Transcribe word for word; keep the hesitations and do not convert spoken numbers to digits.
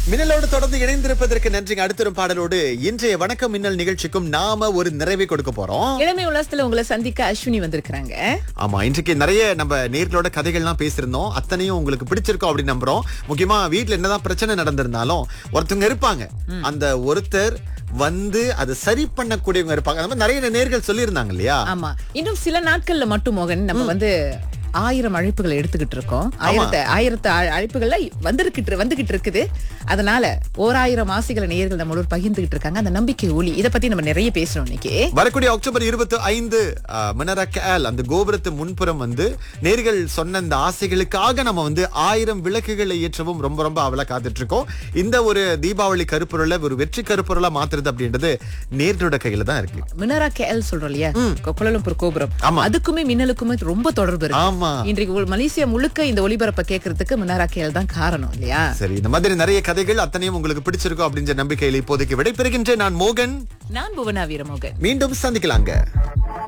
மின்னலோடு தொடர்ந்து இணைந்திருப்பதற்கு நன்றிங்க. அடுத்த ஒரு பாடலோடு இன்றைய வணக்கம் மின்னல் நிகழ்ச்சிக்கும் நாம ஒரு நிறைவை கொடுக்க போறோம். இளமை உலகத்துல உங்களை சந்திக்க அஸ்வினி வந்திருக்காங்க. ஆமா, இன்றைக்கு நிறைய நம்ம நேர்களோட கதைகள்லாம் பேசியிருந்தோம். அத்தனையும் உங்களுக்கு பிடிச்சிருக்கோம் அப்படின்னு நம்புறோம். முக்கியமா வீட்டுல என்னதான் பிரச்சனை நடந்திருந்தாலும் ஒருத்தவங்க இருப்பாங்க, அந்த ஒருத்தர் வந்து அதை சரி பண்ணக்கூடியவங்க இருப்பாங்க. அந்த மாதிரி நிறைய நேர்கள் சொல்லியிருந்தாங்க இல்லையா? ஆமா, இன்னும் சில நாட்கள்ல மட்டும் மோகன் நம்ம வந்து ஆயிரம் அழைப்புகளை எடுத்துக்கிட்டு இருக்கோம். ஆயிரத்து ஆயிரத்து அழ- அழைப்புகள்ல வந்திருக்கிட்டு வந்துகிட்டு இருக்குது. அதனால ஓராயிரம் ஆசைகளை நேயர்கள் நம்மளோட பகிர்ந்துகிட்டு இருக்காங்க. அந்த நம்பிக்கை ஒளி, இத பத்தி நம்ம நிறைய பேசணும் இன்னைக்கு. வரக்கூடிய அக்டோபர் இருபத்தி ஐந்து மினரக்கல் அந்த கோபுரத்து முன்புறம் வந்து நேர்கள் சொன்ன இந்த ஆசைகளுக்காக நம்ம வந்து ஆயிரம் விளக்குகளை ஏற்றவும் ரொம்ப ரொம்ப அவளை காத்துட்டு இருக்கோம். இந்த ஒரு தீபாவளி கருப்பொருளை ஒரு வெற்றி கருப்பொருளா மாத்துறது அப்படின்றது நேர்களோட கையில தான் இருக்கு. மினரா கேஎல் சொல்றோம் இல்லையா, கோலாலம்பூர் கோபுரம், ஆமா. அதுக்குமே மின்னலுக்குமே ரொம்ப தொடர்பு இருக்கு. ஆமா, இன்றைக்கு ஒரு மலேசியா முழுக்க இந்த ஒளிபரப்பை கேட்கறதுக்கு மினரா கேஎல் தான் காரணம் இல்லையா? சரி, இந்த மாதிரி நிறைய கதைகள் அத்தனையும் உங்களுக்கு பிடிச்சிருக்கும் அப்படின்ற நம்பிக்கையில் இப்போதைக்கு விடைபெறுகின்றேன். நான் மோகன். நான் புவனா வீரமோகன். மீண்டும் சந்திக்கலாங்க.